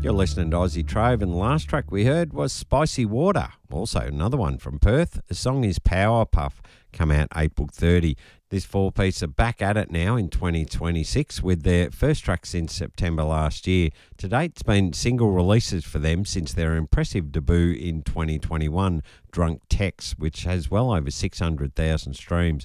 You're listening to Aussie Trove, and the last track we heard was Spicy Water, also another one from Perth. The song is Powerpuff, come out April 30. This four-piece are back at it now in 2026 with their first track since September last year. To date, it's been single releases for them since their impressive debut in 2021, Drunk Text, which has well over 600,000 streams.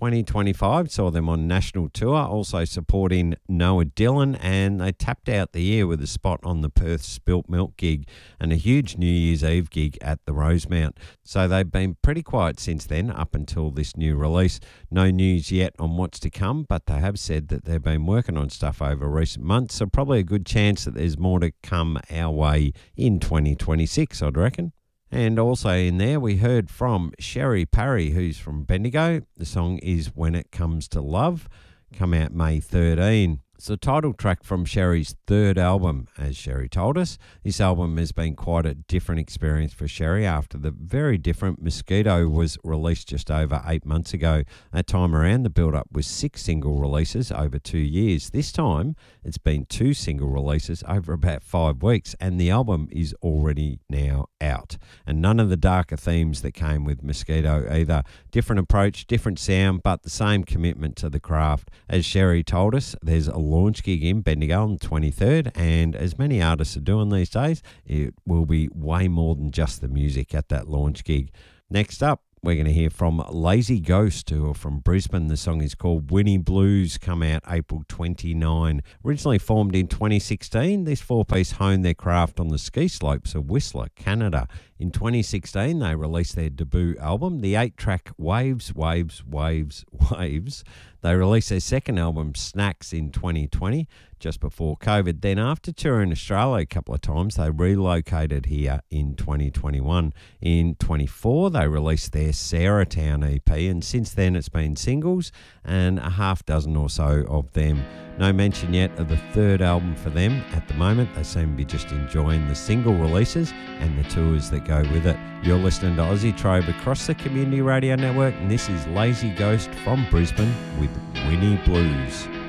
2025 saw them on national tour, also supporting Noah Dillon, and they tapped out the year with a spot on the Perth Spilt Milk gig and a huge New Year's Eve gig at the Rosemount. So they've been pretty quiet since then, up until this new release. No news yet on what's to come, but they have said that they've been working on stuff over recent months, so probably a good chance that there's more to come our way in 2026, I'd reckon. And also in there, we heard from Sherry Parry, who's from Bendigo. The song is When It Comes to Love, come out May 13. It's the title track from Sherry's third album, as Sherry told us. This album has been quite a different experience for Sherry after the very different Mosquito was released just over 8 months ago. That time around, the build-up was 6 single releases over 2 years. This time, it's been 2 single releases over about 5 weeks, and the album is already now out. And none of the darker themes that came with Mosquito either. Different approach, different sound, but the same commitment to the craft. As Sherry told us, there's a launch gig in Bendigo on the 23rd, and as many artists are doing these days, it will be way more than just the music at that launch gig. Next up, we're going to hear from Lazy Ghost, who are from Brisbane. The song is called Winnie Blues, come out April 29. Originally formed in 2016, this four-piece honed their craft on the ski slopes of Whistler, Canada. In 2016, they released their debut album, the 8-track Waves, Waves, Waves, Waves. They released their second album, Snacks, in 2020, just before COVID. Then after touring Australia a couple of times, they relocated here in 2021. In 24, they released their Sarah Town EP, and since then it's been singles and a half dozen or so of them. No mention yet of the third album for them at the moment. They seem to be just enjoying the single releases and the tours that go with it. You're listening to Aussie Trove across the Community Radio Network, and this is Lazy Ghost from Brisbane with Winnie Blues.